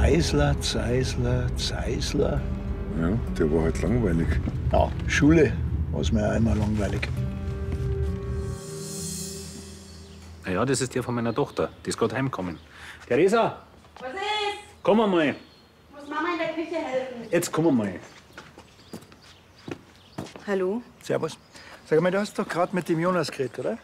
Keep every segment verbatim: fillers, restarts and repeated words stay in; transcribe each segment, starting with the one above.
Zeisler, Zeisler, Zeisler. Ja, der war halt langweilig. Ja, Schule war mir ja immer langweilig. Na ja, das ist der von meiner Tochter. Die ist gerade heimgekommen. Theresa! Was ist? Komm mal. Ich muss Mama in der Küche helfen. Jetzt komm mal. Hallo? Servus. Sag mal, du hast doch gerade mit dem Jonas geredet, oder?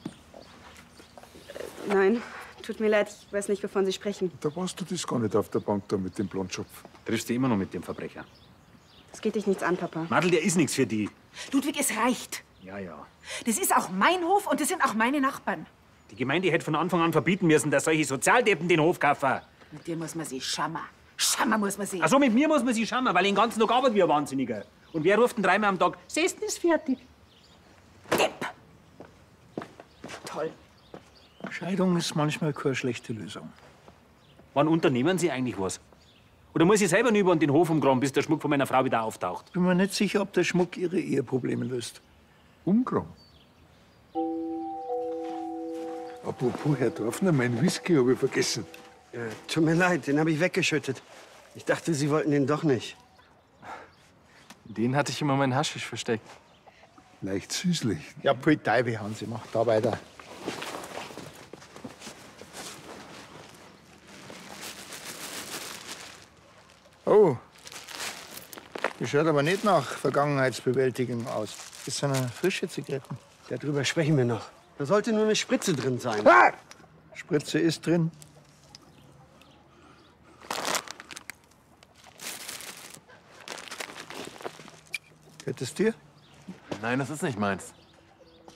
Nein, tut mir leid, ich weiß nicht, wovon Sie sprechen. Da warst du das gar nicht auf der Bank da mit dem Blondschopf. Triffst du immer noch mit dem Verbrecher? Es geht dich nichts an, Papa. Madel, der ist nichts für die. Ludwig, es reicht. Ja, ja. Das ist auch mein Hof und das sind auch meine Nachbarn. Die Gemeinde hätte von Anfang an verbieten müssen, dass solche Sozialdeppen den Hof kaufen. Mit dir muss man sie schammer. Schammer muss man sie. Ach so, mit mir muss man sie schammer, weil ich den ganzen Tag arbeitet wie ein Wahnsinniger. Und wer ruft denn dreimal am Tag? Das Essen ist fertig. Depp. Toll. Scheidung ist manchmal keine schlechte Lösung. Wann unternehmen Sie eigentlich was? Oder muss ich selber über den Hof umgraben, bis der Schmuck von meiner Frau wieder auftaucht? Bin mir nicht sicher, ob der Schmuck ihre Eheprobleme löst. Umgraben. Apropos, Herr Dorfner, mein Whisky habe ich vergessen. Ja, tut mir leid, den habe ich weggeschüttet. Ich dachte, Sie wollten den doch nicht. Den hatte ich immer meinen Haschisch versteckt. Leicht süßlich. Ja, Pui Teibe, Hansi, mach da weiter. Oh, das schaut aber nicht nach Vergangenheitsbewältigung aus. Das sind ja frische Zigaretten. Darüber sprechen wir noch. Da sollte nur eine Spritze drin sein. Ah! Spritze ist drin. Gehört das dir? Nein, das ist nicht meins.